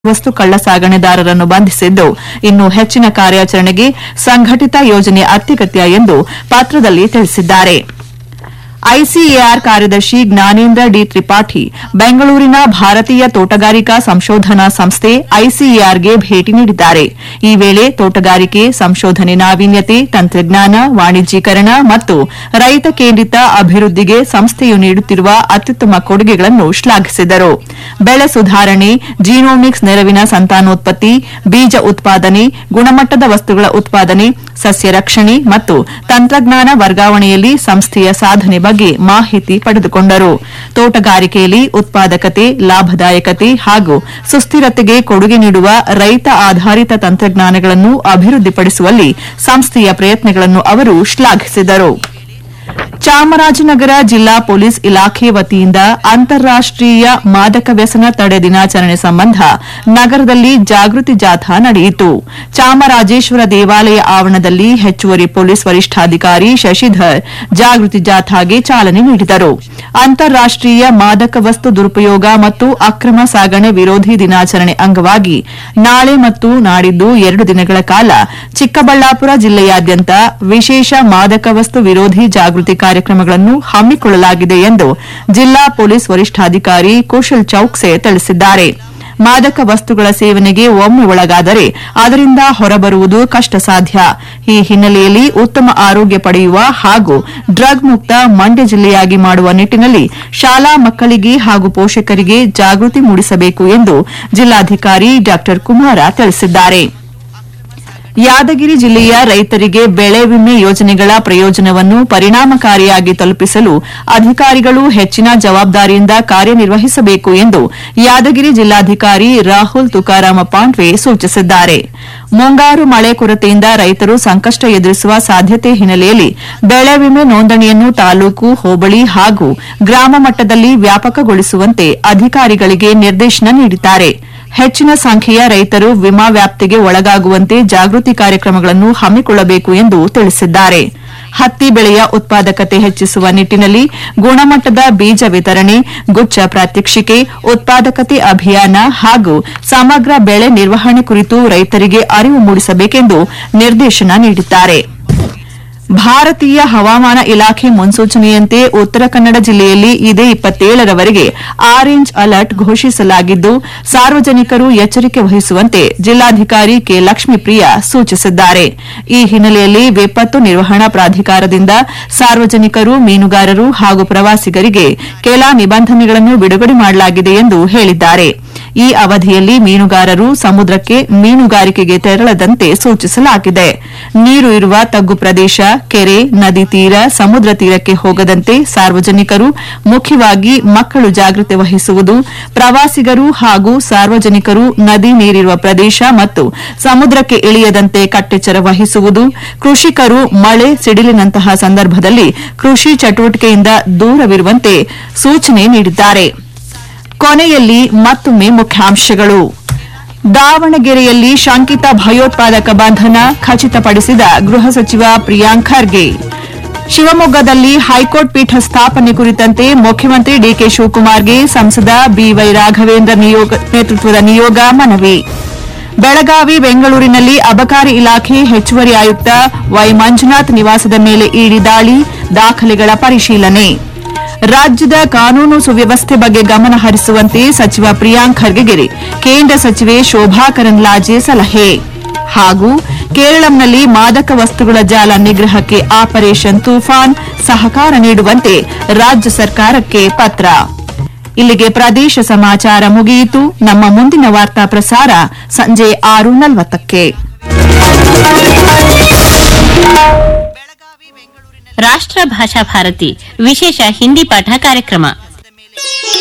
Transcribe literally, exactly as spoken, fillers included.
ವಸ್ತು ಕಳ್ಳಸಾಗಣೆದಾರರನ್ನು ಬಂಧಿಸಿದ್ದು ಇನ್ನು ಹೆಚ್ಚಿನ ಕಾರ್ಯಾಚರಣೆಗೆ ಸಂಘಟಿತ ಯೋಜನೆ ಅತ್ಯಗತ್ಯ ಎಂದು ಪತ್ರದಲ್ಲಿ ತಿಳಿಸಿದ್ದಾರೆ. ಐಸಿಎಆರ್ ಕಾರ್ಯದರ್ಶಿ ಜ್ಞಾನೇಂದ್ರ ಡಿ ತ್ರಿಪಾಠಿ ಬೆಂಗಳೂರಿನ ಭಾರತೀಯ ತೋಟಗಾರಿಕಾ ಸಂಶೋಧನಾ ಸಂಸ್ಥೆ ಐಸಿಎಆರ್ಗೆ ಭೇಟಿ ನೀಡಿದ್ದಾರೆ. ಈ ವೇಳೆ ತೋಟಗಾರಿಕೆ ಸಂಶೋಧನೆ ನಾವೀನ್ಯತೆ, ತಂತ್ರಜ್ಞಾನ, ವಾಣಿಜ್ಯೀಕರಣ ಮತ್ತು ರೈತ ಕೇಂದ್ರಿತ ಅಭಿವೃದ್ಧಿಗೆ ಸಂಸ್ಥೆಯು ನೀಡುತ್ತಿರುವ ಅತ್ಯುತ್ತಮ ಕೊಡುಗೆಗಳನ್ನು ಶ್ಲಾಘಿಸಿದರು. ಬೆಳೆ ಸುಧಾರಣೆ, ಜೀನೋಮಿಕ್ಸ್ ನೆರವಿನ ಸಂತಾನೋತ್ಪತ್ತಿ, ಬೀಜ ಉತ್ಪಾದನೆ, ಗುಣಮಟ್ಟದ ವಸ್ತುಗಳ ಉತ್ಪಾದನೆ, ಸಸ್ಯ ರಕ್ಷಣೆ ಮತ್ತು ತಂತ್ರಜ್ಞಾನ ವರ್ಗಾವಣೆಯಲ್ಲಿ ಸಂಸ್ಥೆಯ ಸಾಧನೆ ಬಗ್ಗೆ ಮಾಹಿತಿ ಪಡೆದುಕೊಂಡರು. ತೋಟಗಾರಿಕೆಯಲ್ಲಿ ಉತ್ಪಾದಕತೆ, ಲಾಭದಾಯಕತೆ ಹಾಗೂ ಸುಸ್ಥಿರತೆಗೆ ಕೊಡುಗೆ ನೀಡುವ ರೈತ ಆಧಾರಿತ ತಂತ್ರಜ್ಞಾನಗಳನ್ನು ಅಭಿವೃದ್ಧಿಪಡಿಸುವಲ್ಲಿ ಸಂಸ್ಥೆಯ ಪ್ರಯತ್ನಗಳನ್ನು ಅವರು ಶ್ಲಾಘಿಸಿದರು. ಚಾಮರಾಜನಗರ ಜಿಲ್ಲಾ ಪೊಲೀಸ್ ಇಲಾಖೆ ವತಿಯಿಂದ ಅಂತಾರಾಷ್ಟೀಯ ಮಾದಕ ವ್ಯಸನ ತಡೆ ದಿನಾಚರಣೆ ಸಂಬಂಧ ನಗರದಲ್ಲಿ ಜಾಗೃತಿ ಜಾಥಾ ನಡೆಯಿತು. ಚಾಮರಾಜೇಶ್ವರ ದೇವಾಲಯ ಆವರಣದಲ್ಲಿ ಹೆಚ್ಚುವರಿ ಪೊಲೀಸ್ ವರಿಷ್ಠಾಧಿಕಾರಿ ಶಶಿಧರ್ ಜಾಗೃತಿ ಜಾಥಾಗೆ ಚಾಲನೆ ನೀಡಿದರು. ಅಂತಾರಾಷ್ಟೀಯ ಮಾದಕ ವಸ್ತು ದುರುಪಯೋಗ ಮತ್ತು ಅಕ್ರಮ ಸಾಗಣೆ ವಿರೋಧಿ ದಿನಾಚರಣೆ ಅಂಗವಾಗಿ ನಾಳೆ ಮತ್ತು ನಾಡಿದ್ದು ಎರಡು ದಿನಗಳ ಕಾಲ ಚಿಕ್ಕಬಳ್ಳಾಪುರ ಜಿಲ್ಲೆಯಾದ್ಯಂತ ವಿಶೇಷ ಮಾದಕ ವಸ್ತು ವಿರೋಧಿ ಜಾಗೃತಿ ಕಾರ್ಯಕ್ರಮಗಳನ್ನು ಹಮ್ಮಿಕೊಳ್ಳಲಾಗಿದೆ ಎಂದು ಜಿಲ್ಲಾ ಪೊಲೀಸ್ ವರಿಷ್ಠಾಧಿಕಾರಿ ಕುಶಲ್ ಚೌಕ್ಸೆ ತಿಳಿಸಿದ್ದಾರೆ. ಮಾದಕ ವಸ್ತುಗಳ ಸೇವನೆಗೆ ಒಮ್ಮೆ ಒಳಗಾದರೆ ಅದರಿಂದ ಹೊರಬರುವುದು ಕಷ್ಟಸಾಧ್ಯ. ಈ ಹಿನ್ನೆಲೆಯಲ್ಲಿ ಉತ್ತಮ ಆರೋಗ್ಯ ಪಡೆಯುವ ಹಾಗೂ ಡ್ರಗ್ ಮುಕ್ತ ಮಂಡ್ಯ ಜಿಲ್ಲೆಯಾಗಿ ಮಾಡುವ ನಿಟ್ಟಿನಲ್ಲಿ ಶಾಲಾ ಮಕ್ಕಳಿಗೆ ಹಾಗೂ ಪೋಷಕರಿಗೆ ಜಾಗೃತಿ ಮೂಡಿಸಬೇಕು ಎಂದು ಜಿಲ್ಲಾಧಿಕಾರಿ ಡಾ ಕುಮಾರ ತಿಳಿಸಿದ್ದಾರೆ. ಯಾದಗಿರಿ ಜಿಲ್ಲೆಯ ರೈತರಿಗೆ ಬೆಳೆ ವಿಮೆ ಯೋಜನೆಗಳ ಪ್ರಯೋಜನವನ್ನು ಪರಿಣಾಮಕಾರಿಯಾಗಿ ತಲುಪಿಸಲು ಅಧಿಕಾರಿಗಳು ಹೆಚ್ಚಿನ ಜವಾಬ್ದಾರಿಯಿಂದ ಕಾರ್ಯನಿರ್ವಹಿಸಬೇಕು ಎಂದು ಯಾದಗಿರಿ ಜಿಲ್ಲಾಧಿಕಾರಿ ರಾಹುಲ್ ತುಕಾರಾಮ ಪಾಂಡ್ವೆ ಸೂಚಿಸಿದ್ದಾರೆ. ಮುಂಗಾರು ಮಳೆ ಕೊರತೆಯಿಂದ ರೈತರು ಸಂಕಷ್ಟ ಎದುರಿಸುವ ಸಾಧ್ಯತೆ ಹಿನ್ನೆಲೆಯಲ್ಲಿ ಬೆಳೆ ವಿಮೆ ನೋಂದಣಿಯನ್ನು ತಾಲೂಕು, ಹೋಬಳಿ ಹಾಗೂ ಗ್ರಾಮ ಮಟ್ಟದಲ್ಲಿ ವ್ಯಾಪಕಗೊಳಿಸುವಂತೆ ಅಧಿಕಾರಿಗಳಿಗೆ ನಿರ್ದೇಶನ ನೀಡಿದ್ದಾರೆ. ಹೆಚ್ಚಿನ ಸಂಖ್ಯೆಯ ರೈತರು ವಿಮಾ ವ್ಯಾಪ್ತಿಗೆ ಒಳಗಾಗುವಂತೆ ಜಾಗೃತಿ ಕಾರ್ಯಕ್ರಮಗಳನ್ನು ಹಮ್ಮಿಕೊಳ್ಳಬೇಕು ಎಂದು ತಿಳಿಸಿದ್ದಾರೆ. ಹತ್ತಿ ಬೆಳೆಯ ಉತ್ಪಾದಕತೆ ಹೆಚ್ಚಿಸುವ ನಿಟ್ಟಿನಲ್ಲಿ ಗುಣಮಟ್ಟದ ಬೀಜ ವಿತರಣೆ, ಗುಚ್ಚ ಪ್ರಾತ್ಯಕ್ಷಿಕೆ, ಉತ್ಪಾದಕತೆ ಅಭಿಯಾನ ಹಾಗೂ ಸಮಗ್ರ ಬೆಳೆ ನಿರ್ವಹಣೆ ಕುರಿತು ರೈತರಿಗೆ ಅರಿವು ಮೂಡಿಸಬೇಕೆಂದು ನಿರ್ದೇಶನ ನೀಡಿದ್ದಾರೆ. ಭಾರತೀಯ ಹವಾಮಾನ ಇಲಾಖೆ ಮುನ್ಸೂಚನೆಯಂತೆ ಉತ್ತರ ಕನ್ನಡ ಜಿಲ್ಲೆಯಲ್ಲಿ ಇದೇ ಇಪ್ಪತ್ತೇಳರವರೆಗೆ ಆರೆಂಜ್ ಅಲರ್ಟ್ ಘೋಷಿಸಲಾಗಿದ್ದು ಸಾರ್ವಜನಿಕರು ಎಚ್ಚರಿಕೆ ವಹಿಸುವಂತೆ ಜಿಲ್ಲಾಧಿಕಾರಿ ಕೆ ಲಕ್ಷ್ಮೀಪ್ರಿಯ ಸೂಚಿಸಿದ್ದಾರೆ. ಈ ಹಿನ್ನೆಲೆಯಲ್ಲಿ ವಿಪತ್ತು ನಿರ್ವಹಣಾ ಪ್ರಾಧಿಕಾರದಿಂದ ಸಾರ್ವಜನಿಕರು, ಮೀನುಗಾರರು ಹಾಗೂ ಪ್ರವಾಸಿಗರಿಗೆ ಕೆಲ ನಿಬಂಧನೆಗಳನ್ನು ಬಿಡುಗಡೆ ಮಾಡಲಾಗಿದೆ ಎಂದು ಹೇಳಿದ್ದಾರೆ. ಈ ಅವಧಿಯಲ್ಲಿ ಮೀನುಗಾರರು ಸಮುದ್ರಕ್ಕೆ ಮೀನುಗಾರಿಕೆಗೆ ತೆರಳದಂತೆ ಸೂಚಿಸಲಾಗಿದೆ. ನೀರು ಇರುವ ತಗ್ಗು ಪ್ರದೇಶ, ಕೆರೆ, ನದಿ ತೀರ, ಸಮುದ್ರ ತೀರಕ್ಕೆ ಹೋಗದಂತೆ ಸಾರ್ವಜನಿಕರು, ಮುಖ್ಯವಾಗಿ ಮಕ್ಕಳು ಜಾಗೃತಿ ವಹಿಸುವುದು, ಪ್ರವಾಸಿಗರು ಹಾಗೂ ಸಾರ್ವಜನಿಕರು ನದಿ ನೀರಿರುವ ಪ್ರದೇಶ ಮತ್ತು ಸಮುದ್ರಕ್ಕೆ ಇಳಿಯದಂತೆ ಕಟ್ಟೆಚ್ಚರ ವಹಿಸುವುದು, ಕೃಷಿಕರು ಮಳೆ, ಸಿಡಿಲಿನಂತಹ ಸಂದರ್ಭದಲ್ಲಿ ಕೃಷಿ ಚಟುವಟಿಕೆಯಿಂದ ದೂರವಿರುವಂತೆ ಸೂಚನೆ ನೀಡಿದ್ದಾರೆ. ಕೊನೆಯಲ್ಲಿ ಮತ್ತೊಮ್ಮೆ ಮುಖ್ಯಾಂಶಗಳು. ದಾವಣಗೆರೆಯಲ್ಲಿ ಶಂಕಿತ ಭಯೋತ್ಪಾದಕ ಬಂಧನ ಖಚಿತಪಡಿಸಿದ ಗೃಹ ಸಚಿವ ಪ್ರಿಯಾಂಕ್ ಖರ್ಗೆ. ಶಿವಮೊಗ್ಗದಲ್ಲಿ ಹೈಕೋರ್ಟ್ ಪೀಠ ಸ್ಥಾಪನೆ ಕುರಿತಂತೆ ಮುಖ್ಯಮಂತ್ರಿ ಡಿಕೆ ಶಿವಕುಮಾರ್ಗೆ ಸಂಸದ ಬಿವೈ ರಾಘವೇಂದ್ರ ನೇತೃತ್ವದ ನಿಯೋಗ ಮನವಿ. ಬೆಳಗಾವಿ, ಬೆಂಗಳೂರಿನಲ್ಲಿ ಅಬಕಾರಿ ಇಲಾಖೆ ಹೆಚ್ಚುವರಿ ಆಯುಕ್ತ ವೈ ಮಂಜುನಾಥ್ ನಿವಾಸದ ಮೇಲೆ ಇಡಿ ದಾಳಿ, ದಾಖಲೆಗಳ ಪರಿಶೀಲನೆ. ರಾಜ್ಯದ ಕಾನೂನು ಸುವ್ಯವಸ್ಥೆ ಬಗ್ಗೆ ಗಮನ ಹರಿಸುವಂತೆ ಸಚಿವ ಪ್ರಿಯಾಂಕ್ ಖರ್ಗೆಗೆ ಕೇಂದ್ರ ಸಚಿವೆ ಶೋಭಾ ಕರಂದ್ಲಾಜೆ ಸಲಹೆ. ಹಾಗೂ ಕೇರಳಂನಲ್ಲಿ ಮಾದಕ ವಸ್ತುಗಳ ಜಾಲ ನಿಗ್ರಹಕ್ಕೆ ಆಪರೇಷನ್ ತೂಫಾನ್ ಸಹಕಾರ ನೀಡುವಂತೆ ರಾಜ್ಯ ಸರ್ಕಾರಕ್ಕೆ ಪತ್ರ. ಇಲ್ಲಿಗೆ ಪ್ರದೇಶ ಸಮಾಚಾರ ಮುಗಿಯಿತು. ನಮ್ಮ ಮುಂದಿನ ವಾರ್ತಾ ಪ್ರಸಾರ ಸಂಜೆ ಆರು ನಲವತ್ತಕ್ಕೆ. ರಾಷ್ಟ್ರ ಭಾಷಾ ಭಾರತಿ ವಿಶೇಷ ಹಿಂದಿ ಪಾಠ ಕಾರ್ಯಕ್ರಮ.